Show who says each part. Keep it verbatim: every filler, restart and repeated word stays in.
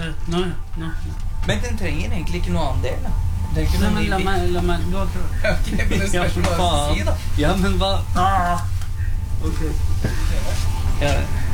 Speaker 1: Nå, nå.
Speaker 2: Men den trenger egentlig ikke noe annen del, da. Det er ikke
Speaker 1: Nei,
Speaker 2: noe
Speaker 1: men la
Speaker 2: ny
Speaker 1: meg, la meg, nå
Speaker 2: Ok, men det
Speaker 1: Ja,
Speaker 2: spørs
Speaker 1: for
Speaker 2: hva du
Speaker 1: faen.
Speaker 2: sier, da.
Speaker 1: Ja, men hva? Ah! Ok.
Speaker 2: Ja.